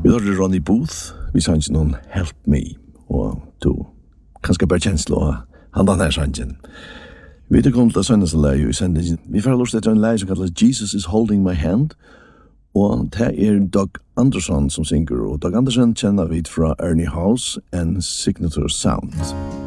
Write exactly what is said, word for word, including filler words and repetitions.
Vi hørte Ronny Booth, vi sang ikke noen Help Me, og du kanskje bare kjenslo av han den her sangen. Vi er kommet til søndags leie i sendingen. Vi får lyst til en leie som kalles Jesus is Holding My Hand, og det er Doug Anderson som synger, og Doug Anderson kjenner vi fra Ernie House and Signature Sound.